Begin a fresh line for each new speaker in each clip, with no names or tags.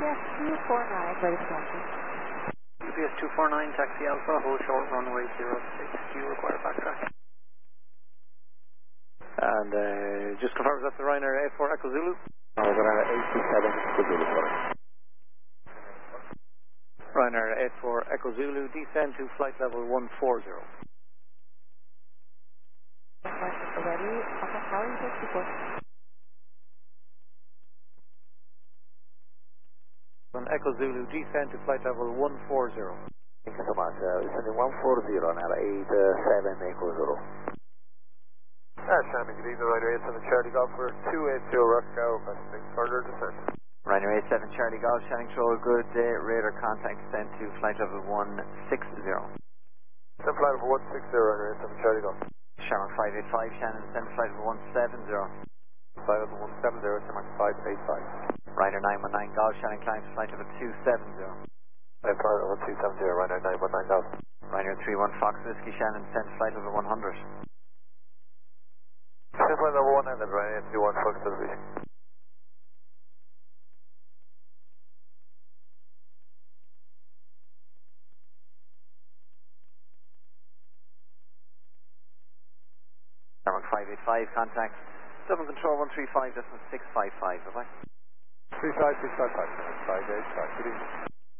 UPS 249, ready for taxi.
UPS 249, taxi Alpha, hold short runway 06. Do you require backtrack?
And just confirm that's the Ryanair 84 Echo Zulu?
Ryanair 87 Echo Zulu, sorry.
Ryanair 84 Echo Zulu, descend to flight level 140.
Ready, okay, how are you supposed to go?
On Echo Zulu, descend to flight level 140.
Thank you so much. Descending 140 now, 87 Echo Zulu.
Shannon, good evening, Ryanair 87 Charlie Golf for 280 Rock Hour, requesting further descent.
Ryanair 87 Charlie Golf, Shannon Control, good day, radar contact descent to flight level 160.
Descent flight level 160, Ryanair 87 Charlie Golf.
Shamrock 585, Shannon, descent flight level 170.
Flight level 170, Shamrock 585.
Ryanair 919 Golf, Shannon climb to flight level 270.
Flight level 270, Ryanair 919 Golf.
Ryanair 31 Fox Whiskey, Shannon, descent flight level 100.
Descent flight level 100, Ryanair 31 Fox Whiskey.
Shamrock 585, contact Dublin Control 135.655, bye-bye.
35655, 585, good evening.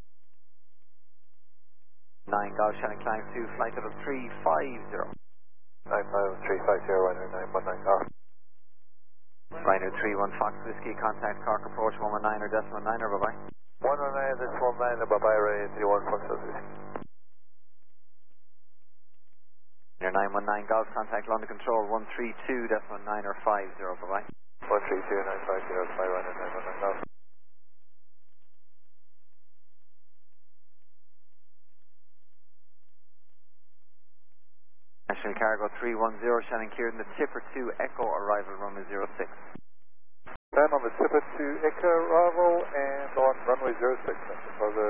9 Golf, Shannon climb to flight level 350.
95350, Ryanair 919 Golf.
Ryanair 31 Fox Whiskey, contact Cork approach 119 or decimal 9er, bye-bye.
119, this 19, bye-bye, Ryanair 31 Fox Whiskey.
Ryanair 919 Golf, contact London Control 132.9 or 50, bye-bye.
132.950, bye, Ryanair 919 Golf.
National Cargo 310, Shannon Kieran, the Tipper 2 Echo arrival runway 06.
Then on the Tipper 2 Echo arrival and on runway 06, for the